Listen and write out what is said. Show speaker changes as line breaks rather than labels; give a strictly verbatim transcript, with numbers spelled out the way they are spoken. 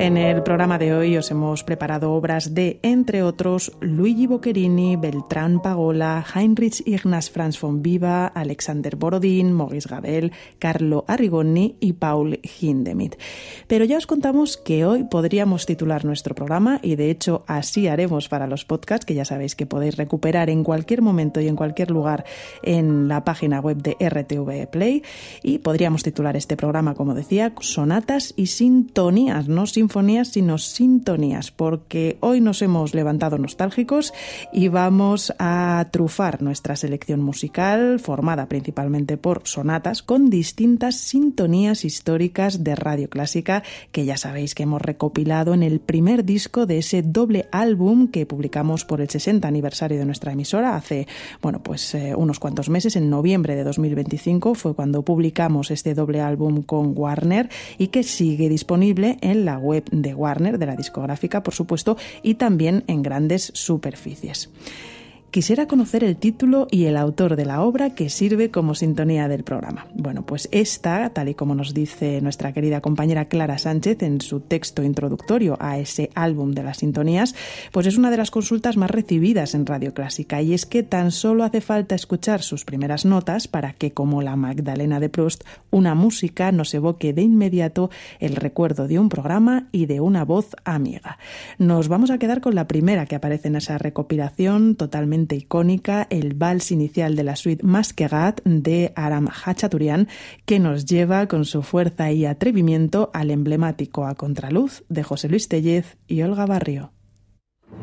En el programa de hoy os hemos preparado obras de, entre otros, Luigi Boccherini, Beltrán Pagola, Heinrich Ignaz Franz von Viva, Alexander Borodin, Maurice Ravel, Carlo Arrigoni y Paul Hindemith. Pero ya os contamos que hoy podríamos titular nuestro programa, y de hecho así haremos para los podcasts, que ya sabéis que podéis recuperar en cualquier momento y en cualquier lugar en la página web de R T V Play, y podríamos titular este programa, como decía, Sonatas y Sintonías, no sinfonías, sino sintonías, porque hoy nos hemos levantado nostálgicos y vamos a trufar nuestra selección musical, formada principalmente por sonatas, con distintas sintonías históricas de Radio Clásica, que ya sabéis que hemos recopilado en el primer disco de ese doble álbum que publicamos por el sesenta aniversario de nuestra emisora hace, bueno, pues eh, unos cuantos meses. En noviembre de dos mil veinticinco fue cuando publicamos este doble álbum con Warner, y que sigue disponible en la web de Warner, de la discográfica, por supuesto, y también en grandes superficies. Quisiera conocer el título y el autor de la obra que sirve como sintonía del programa. Bueno, pues esta, tal y como nos dice nuestra querida compañera Clara Sánchez en su texto introductorio a ese álbum de las sintonías, pues es una de las consultas más recibidas en Radio Clásica, y es que tan solo hace falta escuchar sus primeras notas para que, como la Magdalena de Proust, una música nos evoque de inmediato el recuerdo de un programa y de una voz amiga. Nos vamos a quedar con la primera que aparece en esa recopilación totalmente icónica, el vals inicial de la suite Masquerade de Aram Hachaturian, que nos lleva con su fuerza y atrevimiento al emblemático A Contraluz de José Luis Tellez y Olga Barrio.